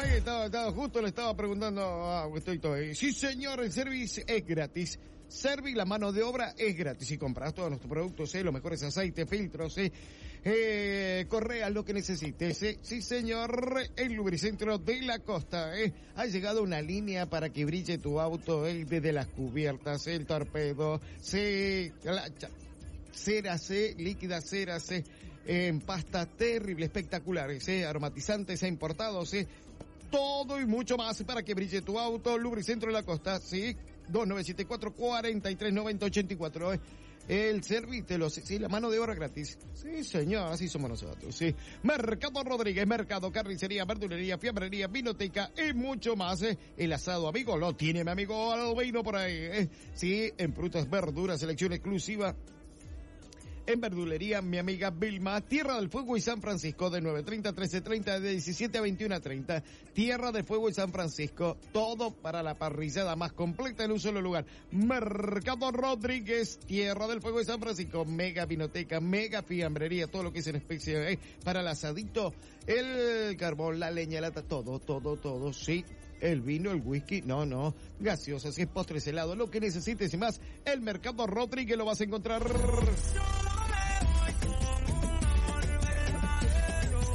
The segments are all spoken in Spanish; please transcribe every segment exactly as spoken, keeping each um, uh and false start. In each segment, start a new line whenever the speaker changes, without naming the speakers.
ahí estaba, estaba, justo le estaba preguntando a Gustito ahí. Sí, señor, el service es gratis. Servi, la mano de obra es gratis. Si compras todos nuestros productos, eh, los mejores aceites, filtros, eh, eh, correas, lo que necesites. Eh. Sí, señor, el Lubricentro de la Costa. Eh. Ha llegado una línea para que brille tu auto, eh, desde las cubiertas, el torpedo, se, la, cera, se, líquida cera, se, en pasta terrible, espectaculares, eh, aromatizantes e importados, eh. Todo y mucho más para que brille tu auto. Lubricentro de la Costa, sí. dos nueve siete cuatro, cuatro tres nueve cero ocho cuatro. Eh. El servicio, sí, la mano de obra gratis. Sí, señor, así somos nosotros, sí. Mercado Rodríguez, mercado, carnicería, verdulería, fiambrería, vinoteca y mucho más. Eh. El asado, amigo, lo tiene mi amigo Albino por ahí. Eh. Sí, en frutas, verduras, selección exclusiva. En verdulería, mi amiga Vilma, Tierra del Fuego y San Francisco, de nueve treinta a trece treinta, de diecisiete a veintiuno treinta. Tierra del Fuego y San Francisco, todo para la parrillada más completa en un solo lugar. Mercado Rodríguez, Tierra del Fuego y San Francisco, mega vinoteca, mega fiambrería, todo lo que es en especie, ¿eh? Para el asadito, el carbón, la leña, la todo, todo, todo, sí. El vino, el whisky, no, no, gaseosas, es postres, helado, lo que necesites y más, el Mercado Rodríguez lo vas a encontrar.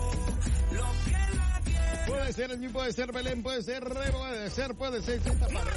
Puede ser, puede ser Belén, puede ser, puede ser, puede ser, Santa María.